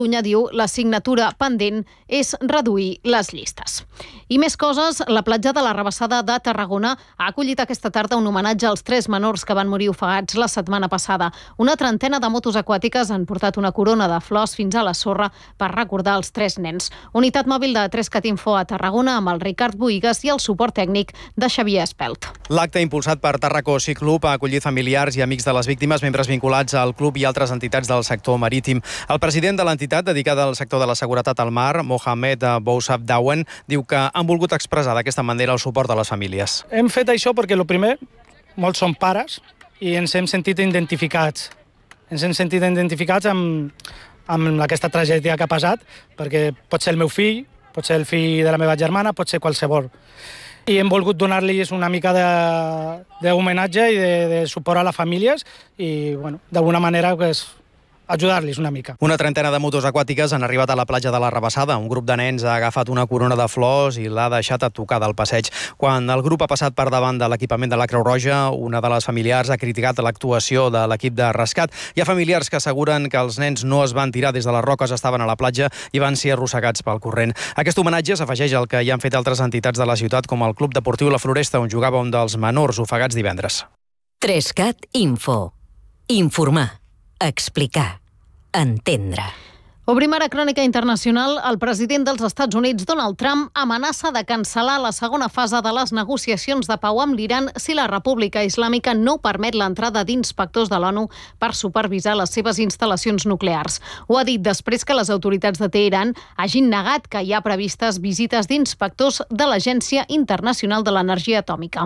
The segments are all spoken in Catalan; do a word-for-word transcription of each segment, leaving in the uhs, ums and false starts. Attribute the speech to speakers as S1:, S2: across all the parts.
S1: Catalunya diu la signatura pendent és reduir les llistes. I més coses, la platja de la Rabassada de Tarragona ha acollit aquesta tarda un homenatge als tres menors que van morir ofegats la setmana passada. Una trentena de motos aquàtiques han portat una corona de flors fins a la sorra per recordar els tres nens. Unitat mòbil de Trescat Info a Tarragona amb el Ricard Boïgues i el suport tècnic de Xavier Espelt.
S2: L'acte impulsat per Tarraco Sea Club ha acollit familiars i amics de les víctimes, membres vinculats al club i altres entitats del sector marítim. El president de l'entitat dedicada al sector de la seguretat al mar, Mohamed Boussab Dawen, diu que han volgut expressar d'aquesta manera el suport de les famílies.
S3: Hem fet això perquè, el primer, molts són pares i ens hem sentit identificats. Ens hem sentit identificats amb, amb aquesta tragèdia que ha passat, perquè pot ser el meu fill, pot ser el fill de la meva germana, pot ser qualsevol. I hem volgut donar-los una mica d'homenatge i de, de suport a les famílies i, bueno, d'alguna manera, pues, ajudar-los una mica.
S2: Una trentena de motos aquàtiques han arribat a la platja de la Rabassada. Un grup de nens ha agafat una corona de flors i l'ha deixat a tocar del passeig. Quan el grup ha passat per davant de l'equipament de la Creu Roja, una de les familiars ha criticat l'actuació de l'equip de rescat. Hi ha familiars que asseguren que els nens no es van tirar des de les roques, estaven a la platja i van ser arrossegats pel corrent. Aquest homenatge s'afegeix al que hi han fet altres entitats de la ciutat, com el Club Deportiu La Floresta, on jugava un dels menors ofegats divendres.
S4: Trescat Info. Informar. Explicar. Entendre.
S1: Obrim ara crònica internacional. El president dels Estats Units, Donald Trump, amenaça de cancel·lar la segona fase de les negociacions de pau amb l'Iran si la República Islàmica no permet l'entrada d'inspectors de l'ONU per supervisar les seves instal·lacions nuclears. Ho ha dit després que les autoritats de Teheran hagin negat que hi ha previstes visites d'inspectors de l'Agència Internacional de l'Energia Atòmica.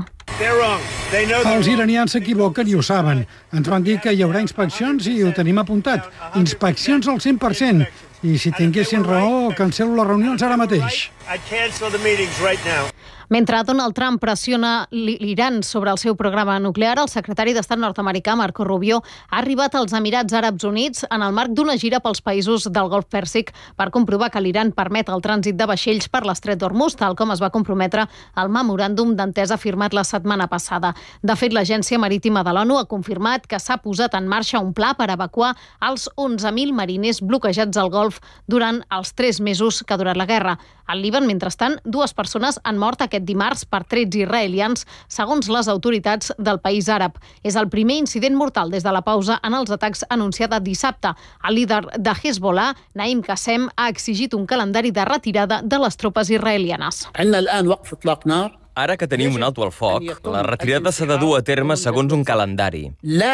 S5: Els iranians s'equivoquen i ho saben. Ens van dir que hi haurà inspeccions i ho tenim apuntat. Inspeccions al cent per cent. I si tinguessin raó, cancel·lo les reunions ara mateix.
S1: Mentre Donald Trump pressiona l'Iran sobre el seu programa nuclear, el secretari d'Estat nord-americà, Marco Rubio, ha arribat als Emirats Àrabs Units en el marc d'una gira pels països del Golf Pèrsic per comprovar que l'Iran permet el trànsit de vaixells per l'estret d'Hormuz, tal com es va comprometre al memoràndum d'entesa firmat la setmana passada. De fet, l'Agència Marítima de l'ONU ha confirmat que s'ha posat en marxa un pla per evacuar els onze mil mariners bloquejats al Golf durant els tres mesos que ha durat la guerra. Al Líban, mentrestant, dues persones han mort aquest dimarts per trets israelians, segons les autoritats del país àrab. És el primer incident mortal des de la pausa en els atacs anunciada dissabte. El líder de Hezbollah, Naim Qassem, ha exigit un calendari de retirada de les tropes israelianes.
S6: Ara que tenim un alto al foc, la retirada s'ha de dur a terme segons un calendari.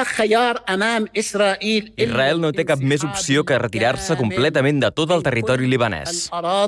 S6: Israel no té cap més opció que retirar-se completament de tot el territori libanès.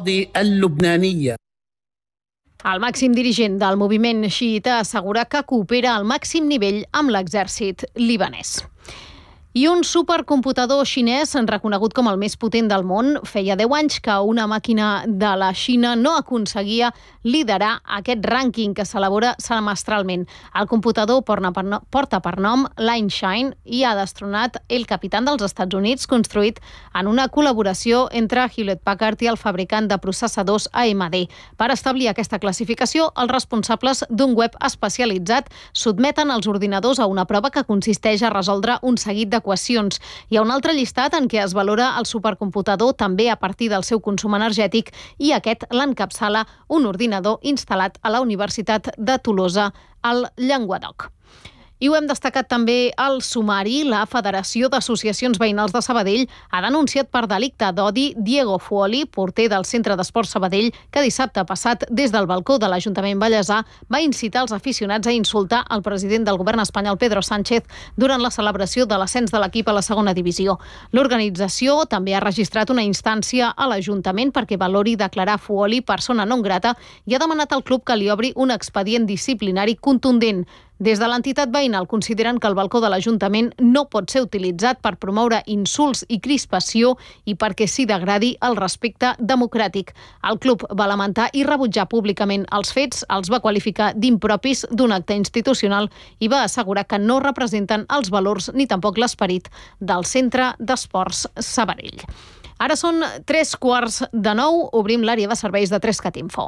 S1: El màxim dirigent del moviment xiïta assegura que coopera al màxim nivell amb l'exèrcit libanès. I un supercomputador xinès, reconegut com el més potent del món, feia deu anys que una màquina de la Xina no aconseguia liderar aquest rànquing que s'elabora semestralment. El computador porta per nom l'Einstein i ha destronat el capitán dels Estats Units, construït en una col·laboració entre Hewlett-Packard i el fabricant de processadors A M D. Per establir aquesta classificació, els responsables d'un web especialitzat sotmeten els ordinadors a una prova que consisteix a resoldre un seguit de equacions. Hi ha un altre llistat en què es valora el supercomputador també a partir del seu consum energètic i aquest l'encapçala un ordinador instal·lat a la Universitat de Tolosa, al Llenguadoc. I ho hem destacat també al sumari. La Federació d'Associacions Veïnals de Sabadell ha denunciat per delicte d'odi Diego Fuoli, porter del Centre d'Esports Sabadell, que dissabte passat des del balcó de l'Ajuntament Vallèsà va incitar els aficionats a insultar el president del govern espanyol, Pedro Sánchez, durant la celebració de l'ascens de l'equip a la segona divisió. L'organització també ha registrat una instància a l'Ajuntament perquè valori declarar Fuoli persona non grata i ha demanat al club que li obri un expedient disciplinari contundent. Des de l'entitat veïnal consideren que el balcó de l'Ajuntament no pot ser utilitzat per promoure insults i crispació i perquè s'hi degradi el respecte democràtic. El club va lamentar i rebutjar públicament els fets, els va qualificar d'impropis d'un acte institucional i va assegurar que no representen els valors ni tampoc l'esperit del Centre d'Esports Sabadell. Ara són tres quarts de nou, obrim l'àrea de serveis de Trescat Info.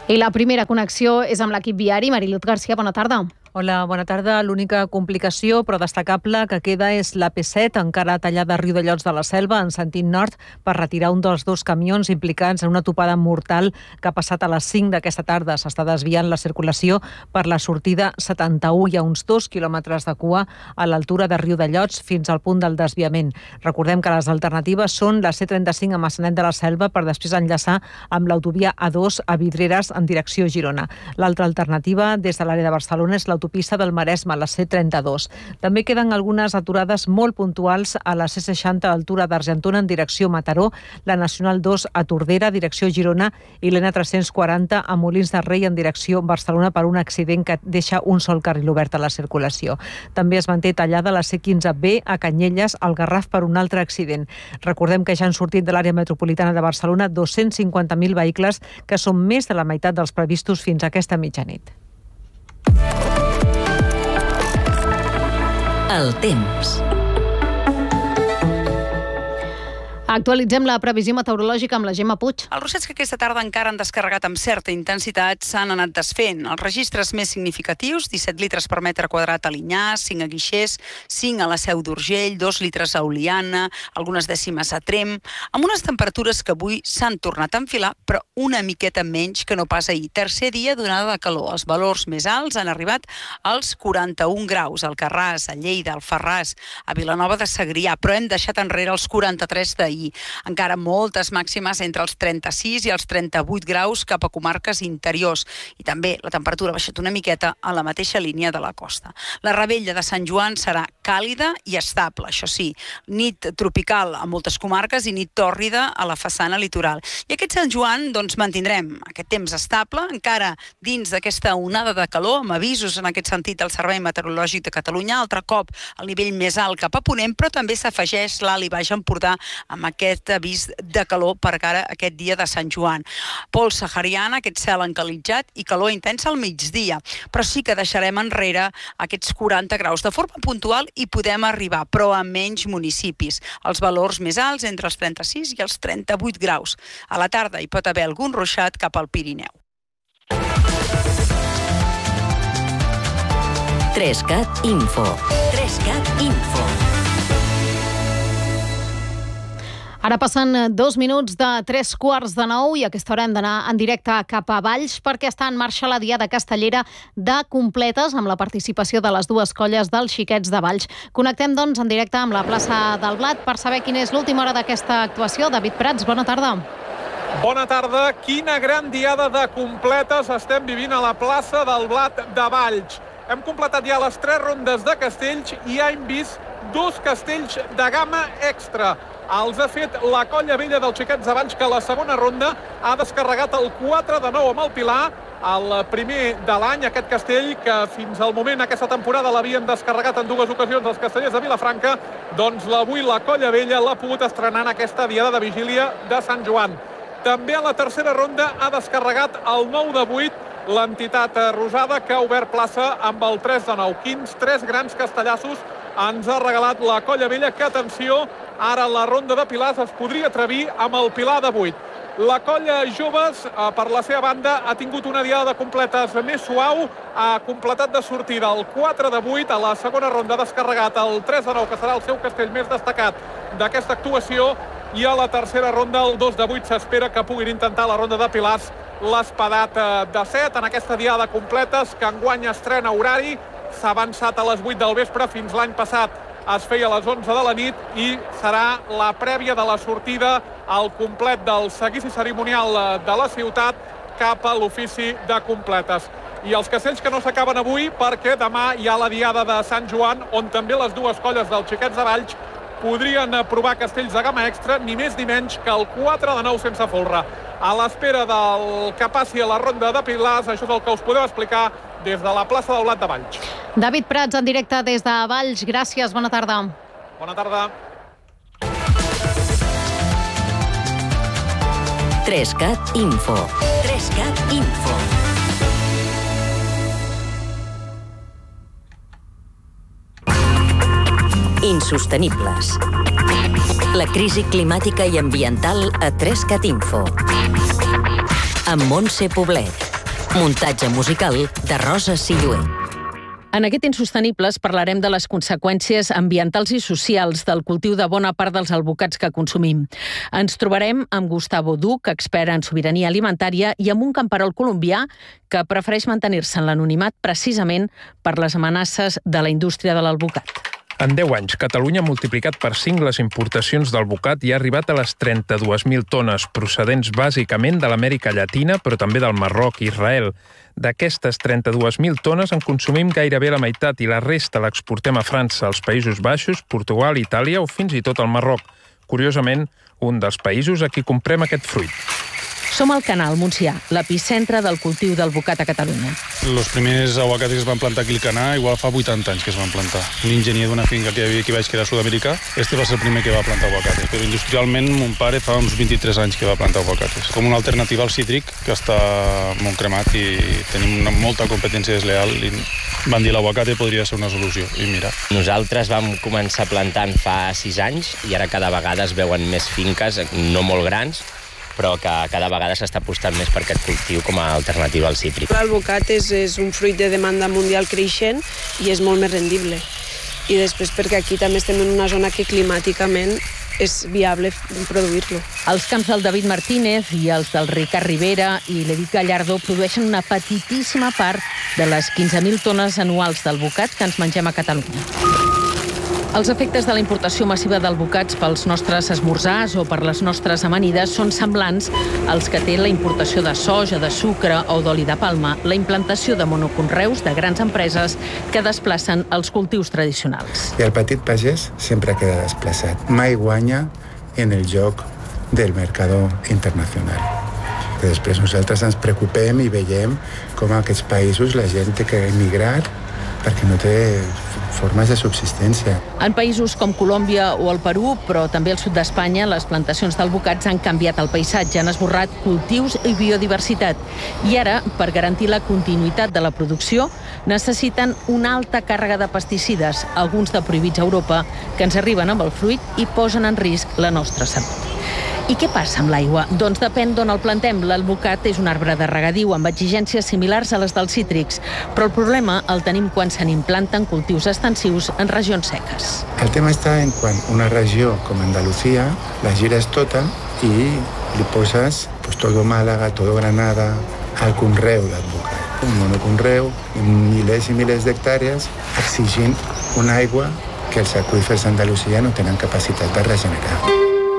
S1: I la primera connexió és amb l'equip viari. Mariluz García, bona tarda.
S7: Hola, bona tarda. L'única complicació, però destacable, que queda és l'A P set, encara tallada a Riudellots de la Selva, en sentit nord, per retirar un dels dos camions implicats en una topada mortal que ha passat a les cinc d'aquesta tarda. S'està desviant la circulació per la sortida setanta-u. Hi ha uns dos quilòmetres de cua a l'altura de Riudellots fins al punt del desviament. Recordem que les alternatives són la C trenta-cinc a Maçanet de la Selva per després enllaçar amb l'autovia A dos a Vidreres en direcció Girona. L'altra alternativa des de l'àrea de Barcelona és l'autopista Pista del Maresme, la C trenta-dos. També queden algunes aturades molt puntuals a la C seixanta a l'altura d'Argentona en direcció Mataró, la Nacional dos a Tordera, direcció Girona, i l'N tres-cents quaranta a Molins de Rei en direcció Barcelona per un accident que deixa un sol carril obert a la circulació. També es manté tallada la C quinze B a Canyelles, al Garraf, per un altre accident. Recordem que ja han sortit de l'àrea metropolitana de Barcelona dos-cents cinquanta mil vehicles, que són més de la meitat dels previstos fins a aquesta mitjanit.
S4: El temps.
S1: Actualitzem la previsió meteorològica amb la Gemma Puig.
S8: Els ruixats que aquesta tarda encara han descarregat amb certa intensitat s'han anat desfent. Els registres més significatius, disset litres per metre quadrat a Linyà, cinc a Guixers, cinc a la Seu d'Urgell, dos litres a Oliana, algunes dècimes a Tremp, amb unes temperatures que avui s'han tornat a enfilar, però una miqueta menys que no pas ahir. Tercer dia d'onada de calor. Els valors més alts han arribat als quaranta-un graus, al Carràs, a Lleida, al Farràs, a Vilanova de Segrià, però hem deixat enrere els quaranta-tres d'ahir. Encara moltes màximes entre els trenta-sis i els trenta-vuit graus cap a comarques interiors. I també la temperatura ha baixat una miqueta a la mateixa línia de la costa. La Rebella de Sant Joan serà càlida i estable, això sí. Nit tropical a moltes comarques i nit tòrrida a la façana litoral. I aquest Sant Joan, doncs, mantindrem aquest temps estable, encara dins d'aquesta onada de calor, amb avisos en aquest sentit del Servei Meteorològic de Catalunya, altre cop al nivell més alt cap a Ponent, però també s'afegeix l'Alt i Baix Empordà amb aquest avís de calor per cara a aquest dia de Sant Joan. Pols sahariana, aquest cel encalitzat i calor intensa al migdia, però sí que deixarem enrere aquests quaranta graus. De forma puntual hi podem arribar, però a menys municipis. Els valors més alts entre els trenta-sis i els trenta-vuit graus. A la tarda hi pot haver algun ruixat cap al Pirineu.
S4: Trescat Info. Trescat Info.
S1: Ara passen dos minuts de tres quarts de nou i a aquesta hora hem d'anar en directe cap a Valls perquè està en marxa la Diada Castellera de Completes amb la participació de les dues colles dels Xiquets de Valls. Connectem, doncs, en directe amb la plaça del Blat per saber quina és l'última hora d'aquesta actuació. David Prats, bona tarda.
S9: Bona tarda. Quina gran Diada de Completes estem vivint a la plaça del Blat de Valls. Hem completat ja les tres rondes de castells i ja hem vist dos castells de gamma extra. Els ha fet la colla vella dels Xiquets de Valls, que a la segona ronda ha descarregat el quatre de nou amb el Pilar, el primer de l'any, aquest castell que fins al moment aquesta temporada l'havien descarregat en dues ocasions els castellers de Vilafranca, doncs avui la colla vella l'ha pogut estrenar en aquesta diada de vigília de Sant Joan. També a la tercera ronda ha descarregat el nou de vuit l'entitat rosada, que ha obert plaça amb el tres de nou. Quins tres grans castellassos ens ha regalat la colla vella, que, atenció, ara la ronda de pilars es podria atrevir amb el Pilar de vuit. La colla joves, per la seva banda, ha tingut una diada de completes més suau, ha completat de sortida el quatre de vuit, a la segona ronda ha descarregat el tres de nou, que serà el seu castell més destacat d'aquesta actuació, i a la tercera ronda, el dos de vuit, s'espera que puguin intentar la ronda de pilars l'Espadat de set en aquesta diada de completes, que enguany estrena horari. S'ha avançat a les vuit del vespre, fins l'any passat es feia a les onze de la nit, i serà la prèvia de la sortida al complet del seguici cerimonial de la ciutat cap a l'ofici de completes. I els castells que no s'acaben avui, perquè demà hi ha la diada de Sant Joan, on també les dues colles dels Xiquets de Valls podrien provar castells de gamma extra, ni més ni menys que el quatre de nou sense folre. A l'espera del que passi a la ronda de pilars, això és el que us podeu explicar des de la plaça del Blat de Valls.
S1: David Prats, en directe des de Valls. Gràcies, bona tarda.
S9: Bona tarda.
S4: Trescat Info. Trescat Info. Insostenibles. La crisi climàtica i ambiental a Trescat Info. Amb Montse Poblet. Muntatge musical de Rosa Silluer.
S10: En aquest Insostenibles parlarem de les conseqüències ambientals i socials del cultiu de bona part dels alvocats que consumim. Ens trobarem amb Gustavo Duch, expert en sobirania alimentària, i amb un camperol colombià que prefereix mantenir-se en l'anonimat precisament per les amenaces de la indústria de l'alvocat.
S11: En deu anys, Catalunya ha multiplicat per cinc les importacions d'alvocat i ha arribat a les trenta-dues mil tones, procedents bàsicament de l'Amèrica Llatina, però també del Marroc i Israel. D'aquestes trenta-dues mil tones en consumim gairebé la meitat i la resta l'exportem a França, als Països Baixos, Portugal, Itàlia o fins i tot al Marroc. Curiosament, un dels països a qui comprem aquest fruit.
S10: Som al Canal, Montsià, l'epicentre del cultiu d'alvocat a Catalunya.
S12: Els primers aguacates que es van plantar aquí al Canà igual fa vuitanta anys que es van plantar. Un enginyer d'una finca que hi havia aquí baix, que era sud-americà, este va ser el primer que va plantar aguacates. Però industrialment mon pare fa uns vint-i-tres anys que va plantar aguacates. Com una alternativa al cítric, que està molt cremat i tenim una, molta competència desleal i van dir l'aguacate podria ser una solució. I mira.
S13: Nosaltres vam començar plantant fa sis anys i ara cada vegada es veuen més finques, no molt grans, però que cada vegada s'està apostant més per aquest cultiu com a alternativa al cítric.
S14: L'alvocat és, és un fruit de demanda mundial creixent i és molt més rendible. I després perquè aquí també estem en una zona que climàticament és viable produir-lo.
S10: Els camps del David Martínez i els del Ricard Rivera i l'Edith Gallardo produeixen una petitíssima part de les quinze mil tones anuals d'alvocat que ens mengem a Catalunya. Els efectes de la importació massiva d'alvocats pels nostres esmorzars o per les nostres amanides són semblants als que té la importació de soja, de sucre o d'oli de palma, la implantació de monoconreus de grans empreses que desplacen els cultius tradicionals.
S15: I el petit pagès sempre queda desplaçat. Mai guanya en el joc del mercado internacional. Que després nosaltres ens preocupem i veiem com a aquests països la gent té que emigrar perquè no té formes de subsistència.
S10: En països com Colòmbia o el Perú, però també al sud d'Espanya, les plantacions d'alvocats han canviat el paisatge, han esborrat cultius i biodiversitat. I ara, per garantir la continuïtat de la producció, necessiten una alta càrrega de pesticides, alguns de prohibits a Europa, que ens arriben amb el fruit i posen en risc la nostra salut. I què passa amb l'aigua? Doncs depèn d'on el plantem. L'alvocat és un arbre de regadiu amb exigències similars a les dels cítrics, però el problema el tenim quan se n'implanten cultius extensius en regions seques.
S15: El tema està en quan una regió com Andalucía la gires tota i li poses pues, todo Málaga, todo Granada, al conreu d'alvocat. Un monoconreu, milers i milers d'hectàrees, exigint una aigua que els aqüífers d'Andalusia no tenen capacitat de regenerar.